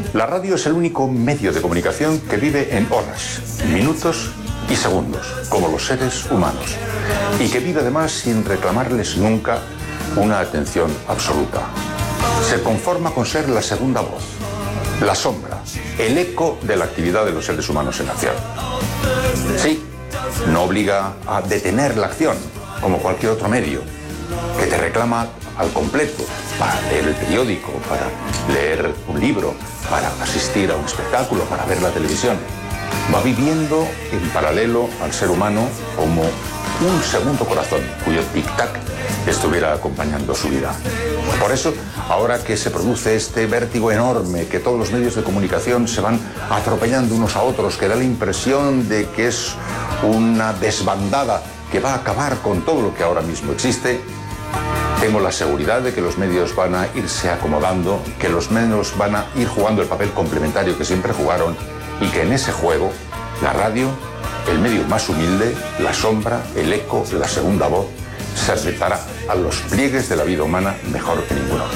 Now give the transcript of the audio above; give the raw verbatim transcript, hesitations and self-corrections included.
La radio es el único medio de comunicación que vive en horas, minutos y segundos, como los seres humanos, y que vive además sin reclamarles nunca una atención absoluta. Se conforma con ser la segunda voz, la sombra, el eco de la actividad de los seres humanos en acción. Sí, no obliga a detener la acción, como cualquier otro medio, que te reclama al completo para leer el periódico, para leer un libro, para asistir a un espectáculo, para ver la televisión. Va viviendo en paralelo al ser humano como un segundo corazón, cuyo tic-tac estuviera acompañando su vida. Por eso, ahora que se produce este vértigo enorme, que todos los medios de comunicación se van atropellando unos a otros, que da la impresión de que es una desbandada que va a acabar con todo lo que ahora mismo existe, tengo la seguridad de que los medios van a irse acomodando, que los medios van a ir jugando el papel complementario que siempre jugaron y que en ese juego, la radio, el medio más humilde, la sombra, el eco, la segunda voz, se adaptará a los pliegues de la vida humana mejor que ningún otro.